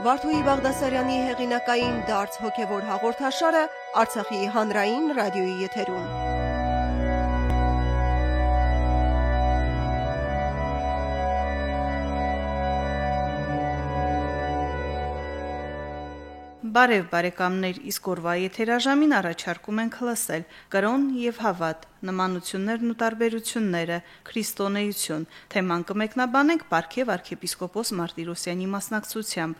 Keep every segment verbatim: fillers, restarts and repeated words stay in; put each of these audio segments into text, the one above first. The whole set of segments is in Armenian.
Վարդուհի Բաղդասարյանի հեղինակային դարձ հոգևոր հաղորդաշարը Արցախի հանրային ռադիոյի եթերում։ Բարև բարեկամներ, իսկ օրվա եթերաժամին առաջարկում ենք լսել կրոն եւ հավատ, նմանություններն ու տարբերությունները, քրիստոնեություն։ Թեման կմեկնաբանենք Պարքև arczepiskopos Մարտիրոսյանի մասնակցությամբ։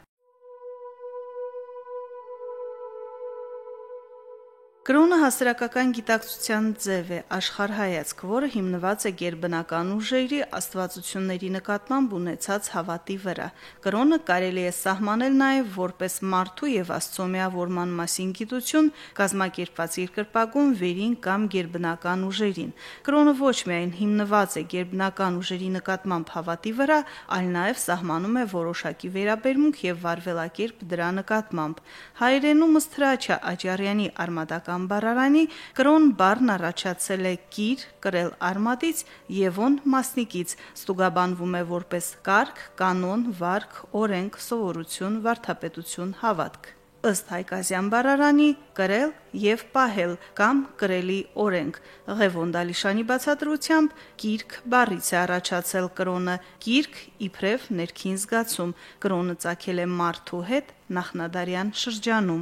Կրոնը հասարակական գիտակցության ձև է, աշխարհայացք, որը հիմնված է գերբնական ուժերի, աստվածությունների նկատմամբ ունեցած հավատի վրա։ Կրոնը կարելի է սահմանել նաև որպես մարդու եւ Աստծո միավորման մասին գիտություն, կազմակերպված երկրպագուն վերին կամ գերբնական ուժերին։ Կրոնը ոչ միայն հիմնված է գերբնական ուժերի նկատմամբ հավատի վրա, այլ նաև սահմանում է որոշակի վերաբերմունք եւ վարվելակերպ դրա նկատմամբ։ Հայերենում ըստ Հրաչյա Աճարյանի արմատական բառարանի կրոն բառն առաջացել է կիր, կրել արմատից եւ on մասնիկից, ստուգաբանվում է որպես կարգ, կանոն, վարք, օրենք, սովորություն, վարդապետություն, հավատք։ Ըստ Հայկազյան բառարանի կրել եւ պահել կամ կրելի օրենք։ Ղևոն Դալիշանի բացատրությամբ կիրք բառից է առաջացել կրոնը, կիրք իբրև ներքին զգացում։ Կրոնը ծագել է մարդու հետ նախնադարյան շրջանում։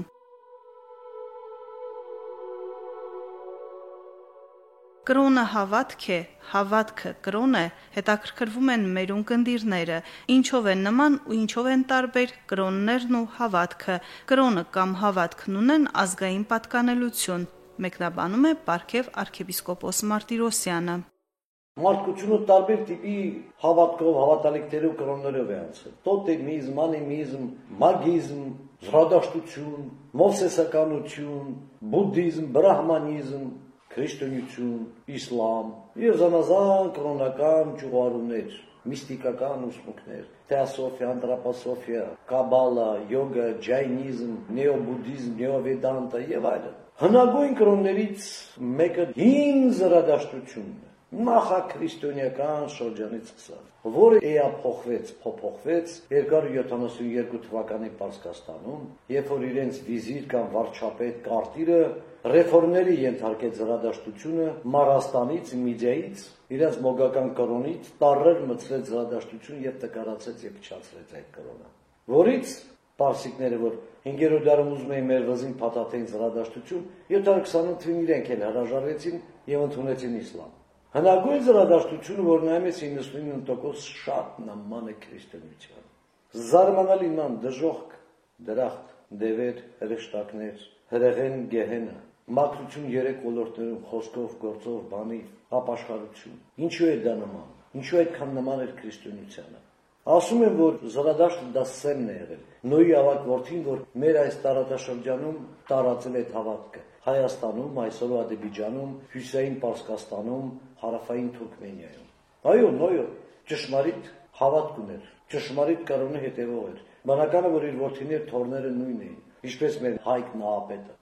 Կրոնը հավատք է, հավատքը կրոն է, հետաքրքրվում են մեր ունկնդիրները, ինչով են նման ու ինչով են տարբեր կրոններն ու հավատքը։ Կրոնը կամ հավատքն ունեն ազգային պատկանելություն, մեկնաբանում է Պարքև arczepiskopos Մարտիրոսյանը։ Մարդկությունը տարբեր տիպի հավատքով, հավատալիքներով, կրոններով է անցել։ Տոտեմիզմ, անիմիզմ, մագիզմ, զրադաշտություն, մովսեսականություն, բուդդիզմ, բրահմանիզմ, քրիստոնեություն, իսլամ, եւ զանազան կրոնական ճյուղարումներ, միստիկական ուսմունքներ, թեոսոֆիա, անտրոպոսոֆիա, կաբալա, յոգա, ջայնիզմ, նեոբուդդիզմ, նեովեդանտա եւ այլն։ Հնագույն կրոններից մեկը հին զրադաշտությունն է, նախաքրիստոնեական շրջանից սկսած, որը էափոխվեց, փոփոխվեց երկար ու յոթանասունյոթ թվականի Պարսկաստանում, երբ որ իրենց վիզիր կամ վարչապետ Կարտիրը ռեֆորմների ենթարկեց զրադաշտությունը Մարաստանից, Միդիայից, իրենց մոգական կրոնից տարրեր մտցրեց զրադաշտություն եւ տկարացեց եւ փչացրեց այդ կրոնը, որից պարսիկները, որ հինգերորդ դարում ուզում էին մեր վզին փաթաթեին զրադաշտություն, յոթ հարյուր քսանութ թվականին իրենք էլ հրաժարվեցին եւ ընդունեցին իսլամ։ Հնագույն զրադաշտությունը, որ նայում է իննսունինը տոկոս շատ նման է քրիստոնեությանը։ Զարմանալի նման դժոխք, դրախտ, դևեր, հրեշտակներ, հրեղեն, գեհենը, մաքրություն երեք ոլորտներում, խոսքով, գործով, բանիվ, ապաշխարություն։ Ինչու է դա նման։ Ինչու այդքան նման էր քրիստոնեությանը։ Ասում են, որ զրադաշտը դա սեմն է եղել։ Նոյի ավակ որդին, որ մեր այս տարածաշրջանում տարածել է հավատքը։ Հայաստանում, այսօր Ադրբեջանում, Հյուսիսային Պարսկաստանում, Հարավային Թուրքմենիայում։ Այո, Նոյը ճշմարիտ հավատք ուներ, ճշմարիտ կրոնի հետևող էր։ Բնական է, որ իր որդիներ թորները նույնն էին, ինչպես մեր Հայկ Նահապետը։